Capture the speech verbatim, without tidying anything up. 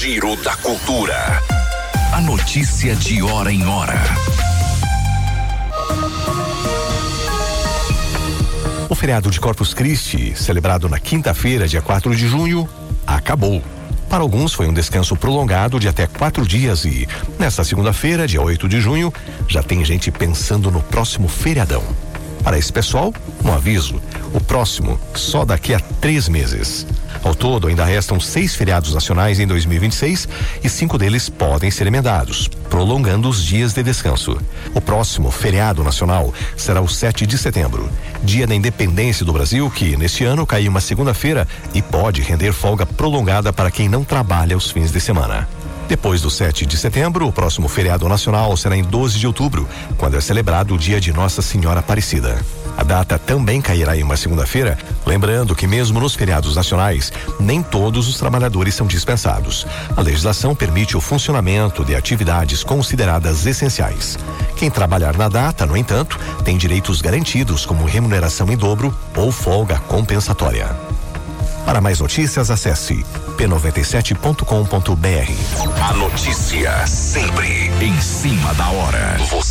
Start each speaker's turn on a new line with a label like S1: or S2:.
S1: Giro da Cultura. A notícia de hora em hora.
S2: O feriado de Corpus Christi, celebrado na quinta-feira, dia quatro de junho, acabou. Para alguns foi um descanso prolongado de até quatro dias e, nesta segunda-feira, dia oito de junho, já tem gente pensando no próximo feriadão. Para esse pessoal, um aviso: o próximo só daqui a três meses. Ao todo, ainda restam seis feriados nacionais em dois mil e vinte e seis e cinco deles podem ser emendados, prolongando os dias de descanso. O próximo feriado nacional será o sete de setembro, dia da independência do Brasil, que neste ano cai uma segunda-feira e pode render folga prolongada para quem não trabalha os fins de semana. Depois do sete de setembro, o próximo feriado nacional será em doze de outubro, quando é celebrado o dia de Nossa Senhora Aparecida. A data também cairá em uma segunda-feira, lembrando que mesmo nos feriados nacionais, nem todos os trabalhadores são dispensados. A legislação permite o funcionamento de atividades consideradas essenciais. Quem trabalhar na data, no entanto, tem direitos garantidos como remuneração em dobro ou folga compensatória. Para mais notícias, acesse p noventa e sete ponto com ponto b r.
S1: A notícia sempre em cima da hora.